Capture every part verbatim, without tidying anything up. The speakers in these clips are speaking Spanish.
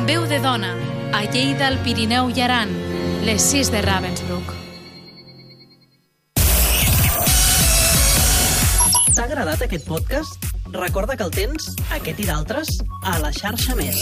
Amb veu de dona, a Lleida, el Pirineu i Aran, les sis de Ravensbrück. T'ha agradat aquest podcast? Recorda que el tens, aquest i d'altres, a la xarxa Més.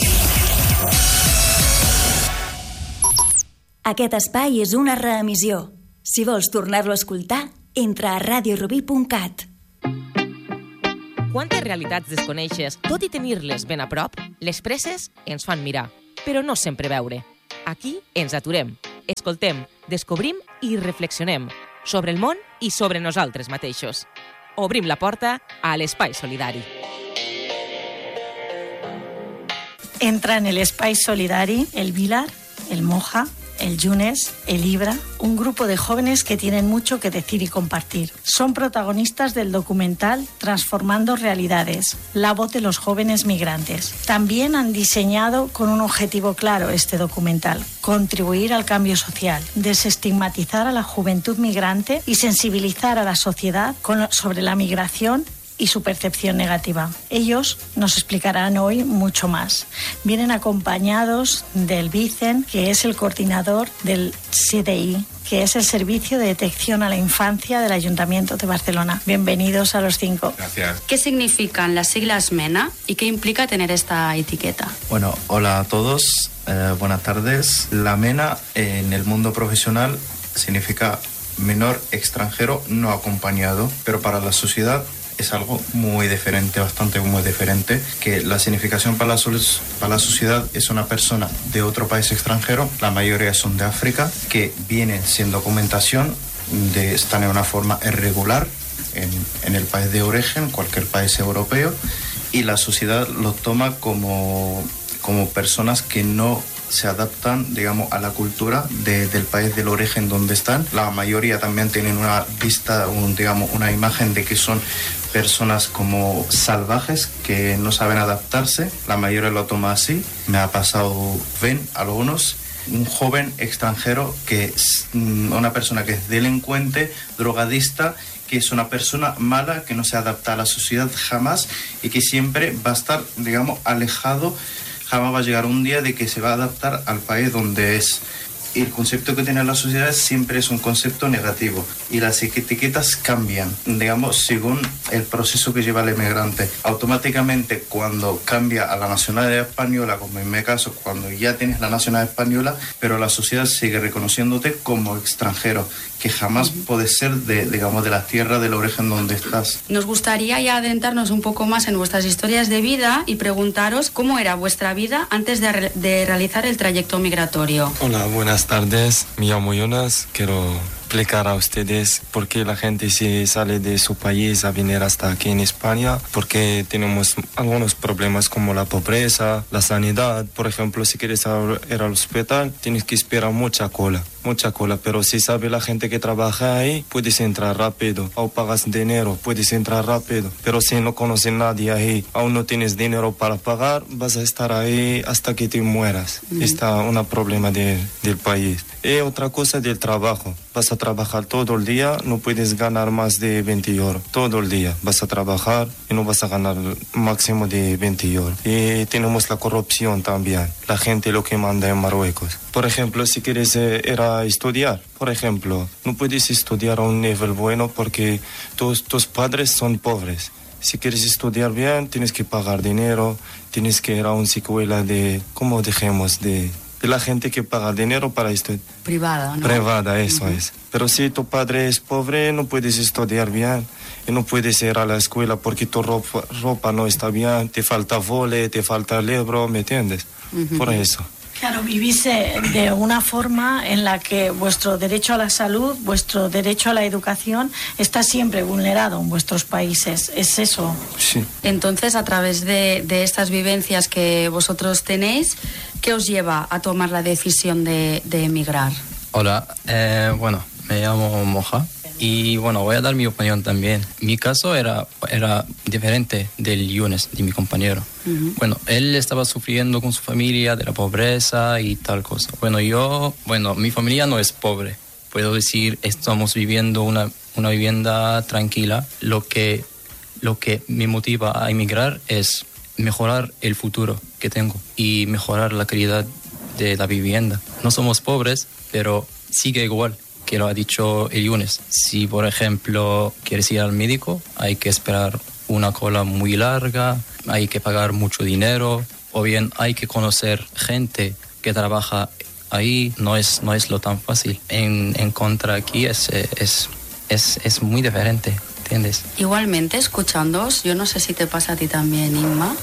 Aquest espai és una reemissió. Si vols tornar-lo a escoltar, entra a radio rubí punt cat. Quantes realitats desconeixes, tot i tenir-les ben a prop, les presses ens fan mirar, però no sempre veure. Aquí ens aturem, escoltem, descobrim i reflexionem sobre el món i sobre nosaltres mateixos. Obrim la porta a l'Espai Solidari. Entra en el Espai Solidari el Vilar, el Moja, el Yunes, el Ibra, un grupo de jóvenes que tienen mucho que decir y compartir. Son protagonistas del documental Transformando Realidades, la voz de los jóvenes migrantes. También han diseñado con un objetivo claro este documental: contribuir al cambio social, desestigmatizar a la juventud migrante y sensibilizar a la sociedad con, sobre la migración y su percepción negativa. Ellos nos explicarán hoy mucho más. Vienen acompañados del Vicen, que es el coordinador del C D I, que es el Servicio de Detección a la Infancia del Ayuntamiento de Barcelona. Bienvenidos a los cinco. Gracias. ¿Qué significan las siglas MENA y qué implica tener esta etiqueta? Bueno, hola a todos, eh, buenas tardes. La MENA en el mundo profesional significa menor extranjero no acompañado, pero para la sociedad es algo muy diferente, bastante muy diferente, que la significación para la, para la sociedad es una persona de otro país extranjero, la mayoría son de África, que vienen sin documentación, de, están en una forma irregular en, en el país de origen, cualquier país europeo, y la sociedad los toma como, como personas que no se adaptan, digamos, a la cultura de, del país del origen donde están. La mayoría también tienen una vista, un, digamos, una imagen de que son personas como salvajes que no saben adaptarse. La mayoría lo toma así. Me ha pasado, ven, algunos, un joven extranjero que es una persona que es delincuente, drogadista, que es una persona mala, que no se adapta a la sociedad jamás y que siempre va a estar, digamos, alejado. Jamás va a llegar un día de que se va a adaptar al país donde es. Y el concepto que tiene la sociedad siempre es un concepto negativo. Y las etiquetas cambian, digamos, según el proceso que lleva el inmigrante. Automáticamente, cuando cambia a la nacionalidad española, como en mi caso, cuando ya tienes la nacionalidad española, pero la sociedad sigue reconociéndote como extranjero, que jamás uh-huh. puedes ser de, digamos, de la tierra del origen donde estás. Nos gustaría ya adentrarnos un poco más en vuestras historias de vida y preguntaros cómo era vuestra vida antes de, re- de realizar el trayecto migratorio. Hola, buenas tardes. Me llamo Jonas. Quiero explicar a ustedes por qué la gente se sale de su país a venir hasta aquí en España, porque tenemos algunos problemas como la pobreza, la sanidad. Por ejemplo, si quieres ir al hospital, tienes que esperar mucha cola, mucha cola, pero si sabe la gente que trabaja ahí, puedes entrar rápido, o pagas dinero, puedes entrar rápido, pero si no conoces a nadie ahí, aún no tienes dinero para pagar, vas a estar ahí hasta que te mueras. Mm. Está un problema de, del país. Y otra cosa del trabajo. Vas a trabajar todo el día, no puedes ganar más de veinte euros. Todo el día vas a trabajar y no vas a ganar máximo de veinte euros. Y tenemos la corrupción también. La gente lo que manda en Marruecos. Por ejemplo, si quieres eh, ir a estudiar, por ejemplo, no puedes estudiar a un nivel bueno porque tus, tus padres son pobres. Si quieres estudiar bien, tienes que pagar dinero, tienes que ir a una escuela de, ¿cómo dijimos? De... de la gente que paga dinero para estudiar. Privada, ¿no? Privada, eso uh-huh. es. Pero si tu padre es pobre, no puedes estudiar bien y no puedes ir a la escuela porque tu ropa, ropa no está bien, te falta vole, te falta libro, ¿me entiendes? Uh-huh. Por eso. Claro, vivís de una forma en la que vuestro derecho a la salud, vuestro derecho a la educación está siempre vulnerado en vuestros países. ¿Es eso? Sí. Entonces, a través de, de estas vivencias que vosotros tenéis, ¿qué os lleva a tomar la decisión de, de emigrar? Hola, eh, bueno, me llamo Moja. Y bueno, voy a dar mi opinión también. Mi caso era, era diferente del Yunes, de mi compañero. Uh-huh. Bueno, él estaba sufriendo con su familia de la pobreza y tal cosa. Bueno, yo, bueno, mi familia no es pobre. Puedo decir, estamos viviendo una, una vivienda tranquila. Lo que, lo que me motiva a emigrar es mejorar el futuro que tengo y mejorar la calidad de la vivienda. No somos pobres, pero sigue igual que lo ha dicho el Yunes. Si, por ejemplo, quieres ir al médico, hay que esperar una cola muy larga, hay que pagar mucho dinero, o bien hay que conocer gente que trabaja ahí. No es, no es lo tan fácil. En, en contra aquí es, es, es, es muy diferente, ¿entiendes? Igualmente, escuchándoos, yo no sé si te pasa a ti también, Inma,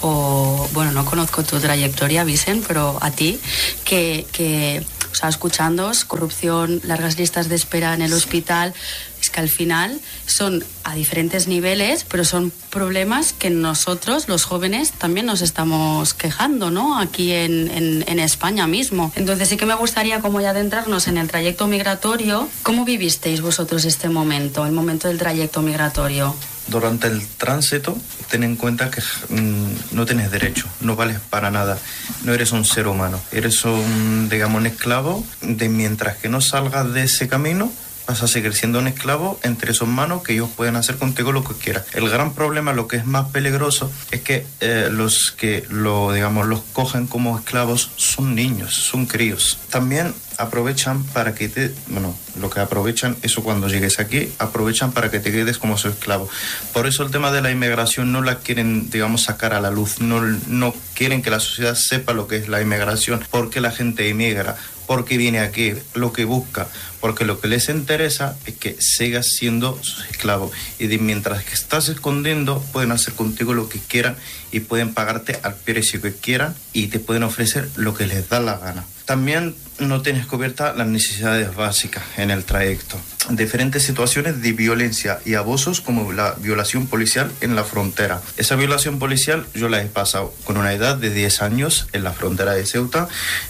o, bueno, no conozco tu trayectoria, Vicent, pero a ti, que, que o sea, escuchándoos, corrupción, largas listas de espera en el hospital, es que al final son a diferentes niveles, pero son problemas que nosotros, los jóvenes, también nos estamos quejando, ¿no? Aquí en, en, en España mismo. Entonces sí que me gustaría como ya adentrarnos en el trayecto migratorio. ¿Cómo vivisteis vosotros este momento, el momento del trayecto migratorio? Durante el tránsito, ten en cuenta que mmm, no tienes derecho, no vales para nada, no eres un ser humano, eres un, digamos, un esclavo, de mientras que no salgas de ese camino, vas a seguir siendo un esclavo entre esos manos que ellos pueden hacer contigo lo que quieran. El gran problema, lo que es más peligroso, es que eh, los que lo, digamos, los cogen como esclavos son niños, son críos. También aprovechan para que te, bueno, lo que aprovechan, eso cuando llegues aquí, aprovechan para que te quedes como su esclavo. Por eso el tema de la inmigración no la quieren, digamos, sacar a la luz, no, no quieren que la sociedad sepa lo que es la inmigración, por qué la gente emigra, por qué viene aquí, lo que busca, porque lo que les interesa es que sigas siendo sus esclavos y de mientras que estás escondiendo pueden hacer contigo lo que quieran y pueden pagarte al precio que quieran y te pueden ofrecer lo que les da la gana. También no tienes cubiertas las necesidades básicas en el trayecto. Diferentes situaciones de violencia y abusos como la violación policial en la frontera. Esa violación policial yo la he pasado con una edad de diez años en la frontera de Ceuta.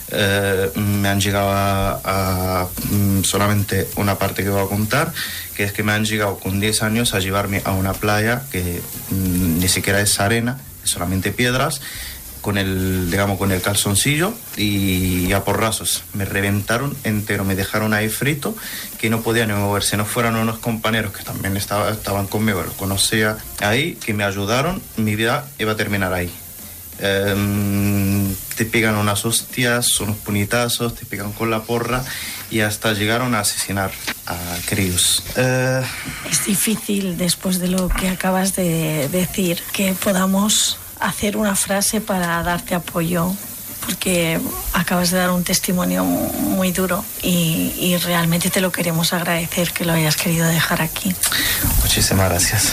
Eh, me han llegado a, a solamente una parte que voy a contar, que es que me han llegado con diez años a llevarme a una playa que mm, ni siquiera es arena, es solamente piedras, con el, digamos, con el calzoncillo y a porrazos. Me reventaron entero, me dejaron ahí frito, que no podía ni moverse. No fueran unos compañeros que también estaba, estaban conmigo, los conocía ahí, que me ayudaron, mi vida iba a terminar ahí. Eh, te pegan unas hostias, unos puñetazos, te pegan con la porra y hasta llegaron a asesinar a críos. Eh... Es difícil, después de lo que acabas de decir, que podamos hacer una frase para darte apoyo, porque acabas de dar un testimonio muy duro y, y realmente te lo queremos agradecer que lo hayas querido dejar aquí. Muchísimas gracias.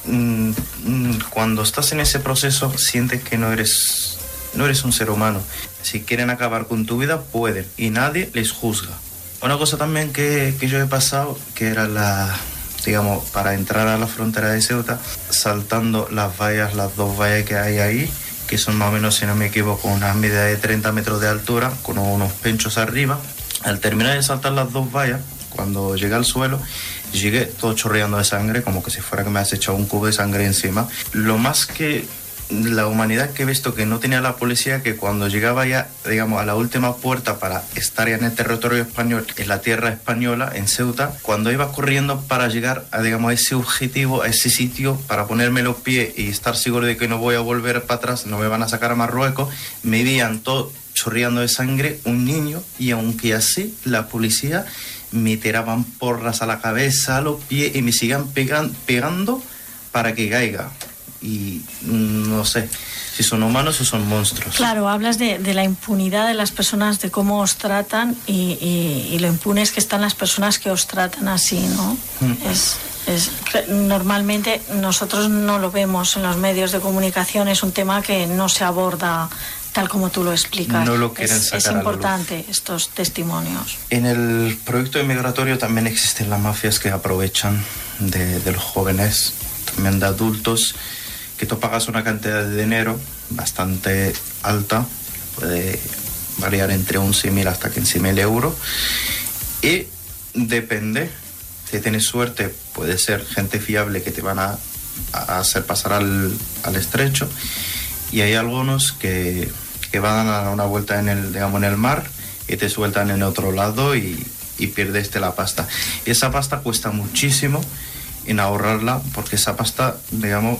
Cuando estás en ese proceso sientes que no eres, no eres un ser humano. Si quieren acabar con tu vida, pueden y nadie les juzga. Una cosa también que, que yo he pasado, que era la... digamos, para entrar a la frontera de Ceuta, saltando las vallas, las dos vallas que hay ahí, que son más o menos, si no me equivoco, una medida de treinta metros de altura, con unos penchos arriba. Al terminar de saltar las dos vallas, cuando llegué al suelo, llegué todo chorreando de sangre, como que si fuera que me has echado un cubo de sangre encima. Lo más que la humanidad que he visto que no tenía la policía, que cuando llegaba ya, digamos, a la última puerta para estar ya en el territorio español, en la tierra española, en Ceuta, cuando iba corriendo para llegar a, digamos, a ese objetivo, a ese sitio, para ponerme los pies y estar seguro de que no voy a volver para atrás, no me van a sacar a Marruecos, me veían todo chorreando de sangre, un niño, y aunque así, la policía me tiraban porras a la cabeza, a los pies, y me sigan pegan, pegando para que caiga. Y no sé si son humanos o son monstruos. Claro, hablas de, de la impunidad de las personas, de cómo os tratan y, y, y lo impunes que están las personas que os tratan así, ¿no? Mm. Es, es, normalmente nosotros no lo vemos en los medios de comunicación, es un tema que no se aborda tal como tú lo explicas. No lo quieren es, sacar es importante a la luz. Estos testimonios. En el proyecto migratorio también existen las mafias que aprovechan de, de los jóvenes, también de adultos, que tú pagas una cantidad de dinero bastante alta, puede variar entre once mil hasta quince mil euros, y depende, si tienes suerte, puede ser gente fiable que te van a, a hacer pasar al, al estrecho, y hay algunos que, que van a dar una vuelta en el, digamos, en el mar y te sueltan en otro lado y, y pierdes la pasta. Y esa pasta cuesta muchísimo en ahorrarla, porque esa pasta, digamos,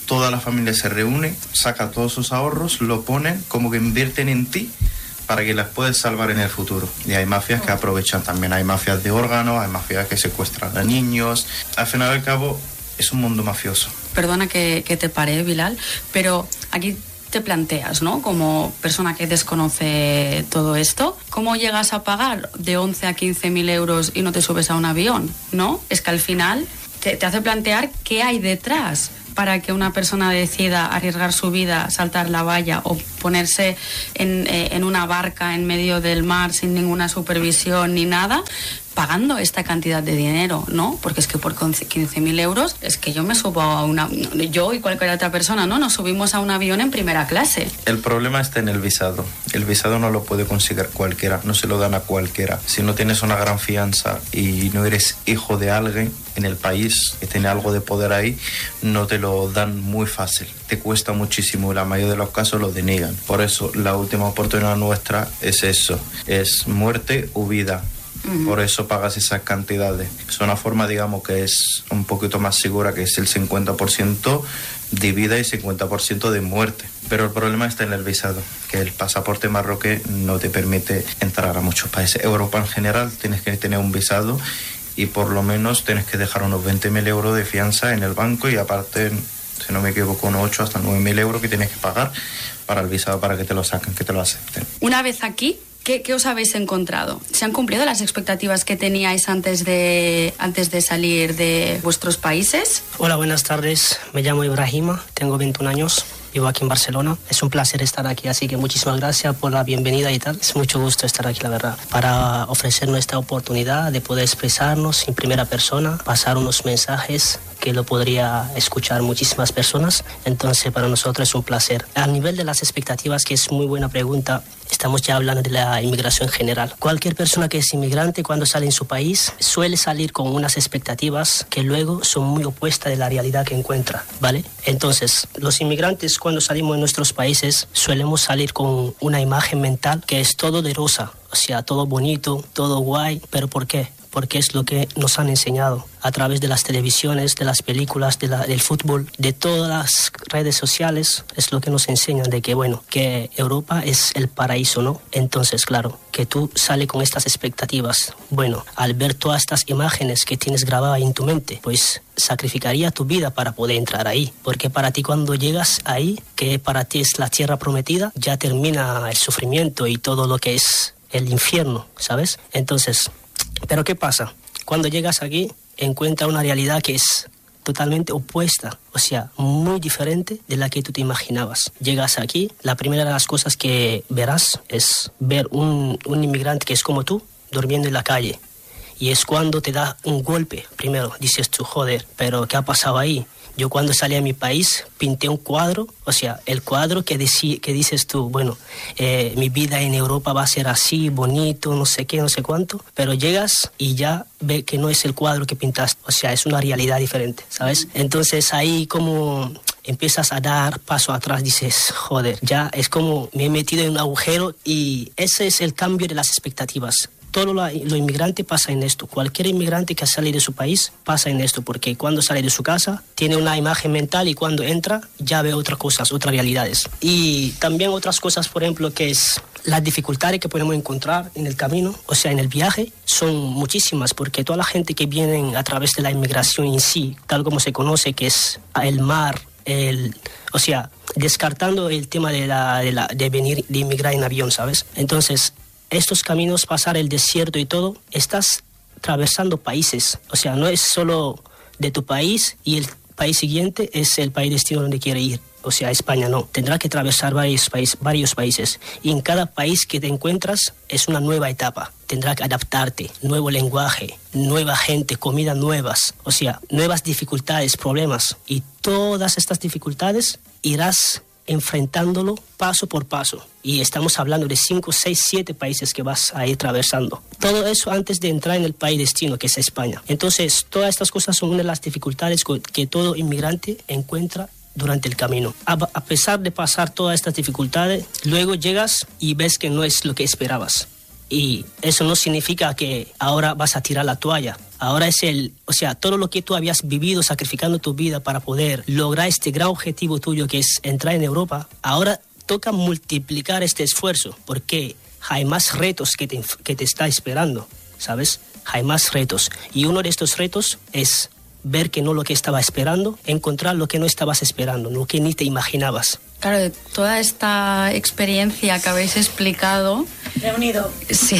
toda la familia se reúne, saca todos sus ahorros, lo ponen, como que invierten en ti para que las puedas salvar en el futuro. Y hay mafias que aprovechan también, hay mafias de órganos, hay mafias que secuestran a niños. Al final y al cabo es un mundo mafioso. Perdona que, que te pare, Bilal, pero aquí te planteas, ¿no? Como persona que desconoce todo esto, ¿cómo llegas a pagar de once a quince mil euros y no te subes a un avión? ¿No? Es que al final te, te hace plantear qué hay detrás para que una persona decida arriesgar su vida, saltar la valla o ponerse en, eh, en una barca en medio del mar sin ninguna supervisión ni nada, pagando esta cantidad de dinero, ¿no? Porque es que por quince mil euros es que yo me subo a una... Yo y cualquier otra persona, ¿no? Nos subimos a un avión en primera clase. El problema está en el visado. El visado no lo puede conseguir cualquiera, no se lo dan a cualquiera. Si no tienes una gran fianza y no eres hijo de alguien en el país que tiene algo de poder ahí, no te lo dan muy fácil. Te cuesta muchísimo y la mayoría de los casos lo deniegan. Por eso la última oportunidad nuestra es eso, es muerte o vida. Uh-huh. Por eso pagas esas cantidades. Es una forma, digamos, que es un poquito más segura, que es el cincuenta por ciento de vida y cincuenta por ciento de muerte. Pero el problema está en el visado, que el pasaporte marroquí no te permite entrar a muchos países. Europa en general tienes que tener un visado y por lo menos tienes que dejar unos veinte mil euros de fianza en el banco y aparte, si no me equivoco, unos ocho hasta nueve mil euros que tienes que pagar para el visado para que te lo saquen, que te lo acepten. Una vez aquí, ¿Qué, ¿qué os habéis encontrado? ¿Se han cumplido las expectativas que teníais antes de, antes de salir de vuestros países? Hola, buenas tardes. Me llamo Ibrahima, tengo veintiún años, vivo aquí en Barcelona. Es un placer estar aquí, así que muchísimas gracias por la bienvenida y tal. Es mucho gusto estar aquí, la verdad, para ofrecernos esta oportunidad de poder expresarnos en primera persona, pasar unos mensajes que lo podría escuchar muchísimas personas. Entonces, para nosotros es un placer. A nivel de las expectativas, que es muy buena pregunta, estamos ya hablando de la inmigración en general. Cualquier persona que es inmigrante, cuando sale en su país, suele salir con unas expectativas que luego son muy opuestas de la realidad que encuentra, ¿vale? Entonces, los inmigrantes, cuando salimos de nuestros países, solemos salir con una imagen mental que es todo de rosa, o sea, todo bonito, todo guay. ¿Pero por qué? Porque es lo que nos han enseñado a través de las televisiones, de las películas, de la, del fútbol, de todas las redes sociales. Es lo que nos enseñan de que, bueno, que Europa es el paraíso, ¿no? Entonces, claro, que tú sales con estas expectativas. Bueno, al ver todas estas imágenes que tienes grabadas en tu mente, pues sacrificaría tu vida para poder entrar ahí. Porque para ti, cuando llegas ahí, que para ti es la tierra prometida, ya termina el sufrimiento y todo lo que es el infierno, ¿sabes? Entonces, ¿pero qué pasa? Cuando llegas aquí, encuentras una realidad que es totalmente opuesta, o sea, muy diferente de la que tú te imaginabas. Llegas aquí, la primera de las cosas que verás es ver un, un inmigrante que es como tú, durmiendo en la calle. Y es cuando te da un golpe. Primero dices tú, joder, ¿pero qué ha pasado ahí? Yo cuando salí a mi país pinté un cuadro, o sea, el cuadro que, decí, que dices tú, bueno, eh, mi vida en Europa va a ser así, bonito, no sé qué, no sé cuánto, pero llegas y ya ves que no es el cuadro que pintaste, o sea, es una realidad diferente, ¿sabes? Entonces ahí como empiezas a dar paso atrás, dices, joder, ya es como me he metido en un agujero y ese es el cambio de las expectativas. Todo lo, lo inmigrante pasa en esto. Cualquier inmigrante que sale de su país pasa en esto, porque cuando sale de su casa tiene una imagen mental y cuando entra ya ve otras cosas, otras realidades. Y también otras cosas, por ejemplo, que es las dificultades que podemos encontrar en el camino, o sea, en el viaje, son muchísimas, porque toda la gente que viene a través de la inmigración en sí, tal como se conoce, que es el mar, el, o sea, descartando el tema de, la, de, la, de venir, de inmigrar en avión, ¿sabes? Entonces, estos caminos, pasar el desierto y todo, estás atravesando países. O sea, no es solo de tu país y el país siguiente es el país destino donde quiere ir. O sea, España no. Tendrás que atravesar varios, país, varios países. Y en cada país que te encuentras es una nueva etapa. Tendrás que adaptarte. Nuevo lenguaje, nueva gente, comidas nuevas. O sea, nuevas dificultades, problemas. Y todas estas dificultades irás enfrentándolo paso por paso. Y estamos hablando de cinco, seis, siete países que vas a ir atravesando. Todo eso antes de entrar en el país destino, que es España. Entonces, todas estas cosas son una de las dificultades que todo inmigrante encuentra durante el camino. A, a pesar de pasar todas estas dificultades, luego llegas y ves que no es lo que esperabas. Y eso no significa que ahora vas a tirar la toalla. Ahora es el, o sea, todo lo que tú habías vivido sacrificando tu vida para poder lograr este gran objetivo tuyo que es entrar en Europa, ahora toca multiplicar este esfuerzo porque hay más retos que te, que te está esperando, ¿sabes? Hay más retos. Y uno de estos retos es ver que no lo que estaba esperando, encontrar lo que no estabas esperando, lo que ni te imaginabas. Claro, de toda esta experiencia que habéis explicado... Reunido. Sí,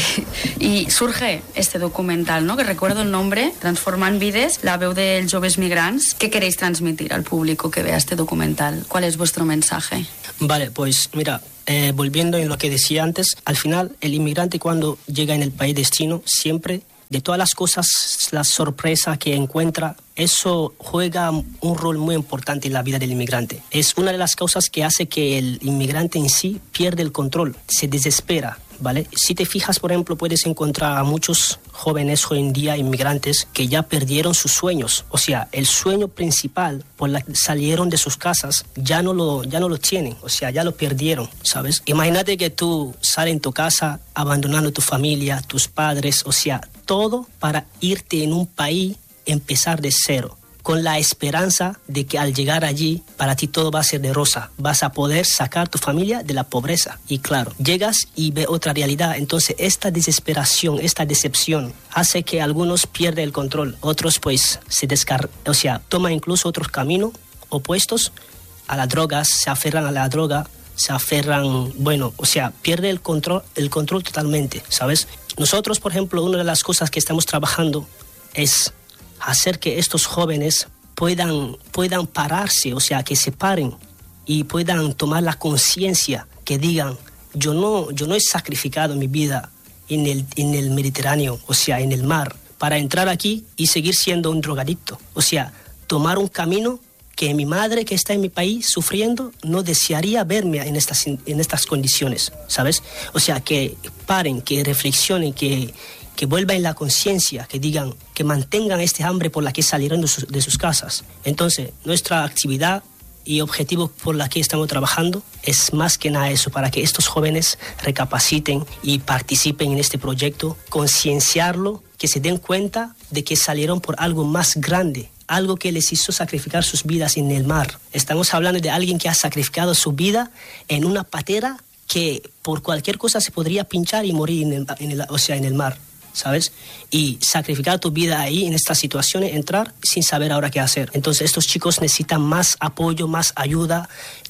y surge este documental, ¿no? Que recuerdo el nombre, Transformant Vides, la veu dels joves migrants. ¿Qué queréis transmitir al público que vea este documental? ¿Cuál es vuestro mensaje? Vale, pues mira, eh, volviendo en lo que decía antes, al final el inmigrante cuando llega en el país destino siempre... De todas las cosas, la sorpresa que encuentra, eso juega un rol muy importante en la vida del inmigrante. Es una de las causas que hace que el inmigrante en sí pierde el control, se desespera, ¿vale? Si te fijas, por ejemplo, puedes encontrar a muchos jóvenes hoy en día, inmigrantes, que ya perdieron sus sueños. O sea, el sueño principal por la que salieron de sus casas, ya no lo, ya no lo tienen. O sea, ya lo perdieron, ¿sabes? Imagínate que tú sales en tu casa abandonando tu familia, tus padres, o sea, todo para irte en un país, empezar de cero, con la esperanza de que al llegar allí, para ti todo va a ser de rosa. Vas a poder sacar tu familia de la pobreza. Y claro, llegas y ves otra realidad. Entonces, esta desesperación, esta decepción, hace que algunos pierdan el control. Otros, pues, se descar... O sea, toman incluso otros caminos opuestos a las drogas, se aferran a la droga, se aferran... Bueno, o sea, pierde el control, el control totalmente, ¿sabes? Nosotros, por ejemplo, una de las cosas que estamos trabajando es hacer que estos jóvenes puedan, puedan pararse, o sea, que se paren y puedan tomar la conciencia, que digan, yo no, yo no he sacrificado mi vida en el, en el Mediterráneo, o sea, en el mar, para entrar aquí y seguir siendo un drogadicto. O sea, tomar un camino que mi madre, que está en mi país sufriendo, no desearía verme en estas, en estas condiciones, ¿sabes? O sea, que paren, que reflexionen, que, que vuelvan en la conciencia, que digan, que mantengan este hambre por la que salieron de sus, de sus casas. Entonces, nuestra actividad y objetivo por la que estamos trabajando es más que nada eso, para que estos jóvenes recapaciten y participen en este proyecto, concienciarlo, que se den cuenta de que salieron por algo más grande, algo que les hizo sacrificar sus vidas en el mar. Estamos hablando de alguien que ha sacrificado su vida en una patera que por cualquier cosa se podría pinchar y morir en el, en el, o sea, en el mar, ¿sabes? Y sacrificar tu vida ahí, en estas situaciones, entrar sin saber ahora qué hacer. Entonces estos chicos necesitan más apoyo, más ayuda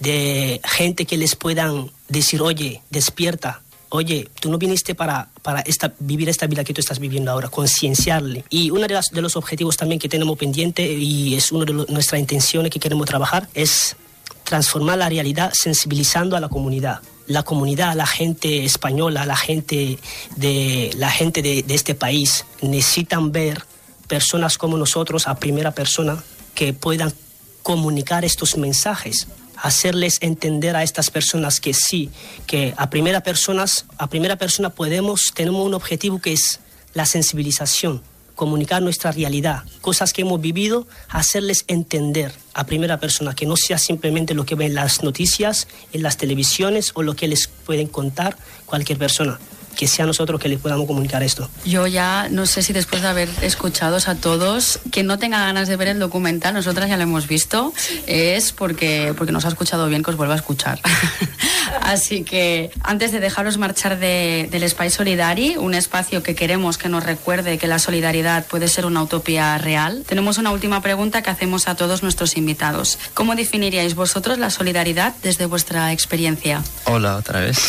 de gente que les puedan decir, oye, despierta. Oye, tú no viniste para, para esta, vivir esta vida que tú estás viviendo ahora, concienciarle. Y uno de, las, de los objetivos también que tenemos pendiente, y es una de lo, nuestras intenciones que queremos trabajar, es transformar la realidad sensibilizando a la comunidad. La comunidad, la gente española, la gente de, la gente de, de este país necesitan ver personas como nosotros a primera persona que puedan comunicar estos mensajes, hacerles entender a estas personas que sí, que a primera, personas, a primera persona podemos, tenemos un objetivo que es la sensibilización, comunicar nuestra realidad, cosas que hemos vivido, hacerles entender a primera persona, que no sea simplemente lo que ven en las noticias, en las televisiones o lo que les pueden contar cualquier persona. Que sea nosotros que les podamos comunicar esto. Yo ya no sé si después de haber escuchado a todos, quien no tenga ganas de ver el documental, nosotras ya lo hemos visto, es porque, porque nos ha escuchado bien, que os vuelva a escuchar. Así que antes de dejaros marchar de, del Espai Solidari, un espacio que queremos que nos recuerde que la solidaridad puede ser una utopía real, tenemos una última pregunta que hacemos a todos nuestros invitados. ¿Cómo definiríais vosotros la solidaridad desde vuestra experiencia? Hola, otra vez.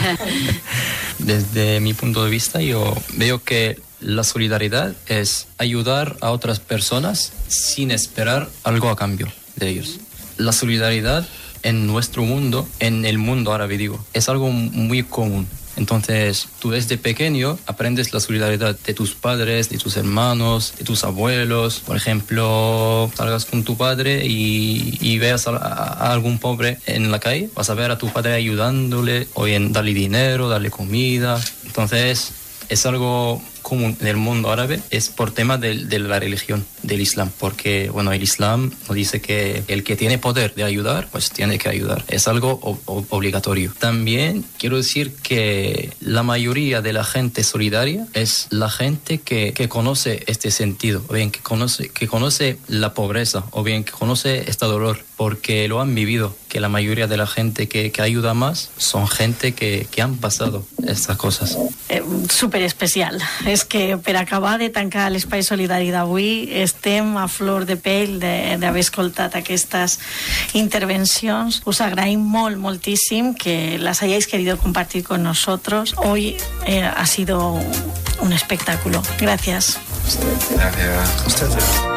Desde mi punto de vista, yo veo que la solidaridad es ayudar a otras personas sin esperar algo a cambio de ellos. La solidaridad en nuestro mundo, en el mundo árabe digo, es algo muy común. Entonces, tú desde pequeño aprendes la solidaridad de tus padres, de tus hermanos, de tus abuelos. Por ejemplo, salgas con tu padre y, y veas a, a algún pobre en la calle, vas a ver a tu padre ayudándole, o en darle dinero, darle comida. Entonces, es algo común en el mundo árabe es por tema de, de la religión, del Islam, porque bueno, el Islam nos dice que el que tiene poder de ayudar, pues tiene que ayudar, es algo o, o, obligatorio. También quiero decir que la mayoría de la gente solidaria es la gente que, que conoce este sentido, o bien que conoce, que conoce la pobreza, o bien que conoce este dolor, porque lo han vivido, que la mayoría de la gente que, que ayuda más son gente que, que han pasado estas cosas. Eh, super especial. És que per acabar de tancar l'Espai Solidari d'avui estem a flor de pell d'haver escoltat aquestes intervencions. Us agraïm molt, moltíssim que las hayáis querido compartir con nosotros. Hoy eh, ha sido un espectáculo. Gracias. Gracias.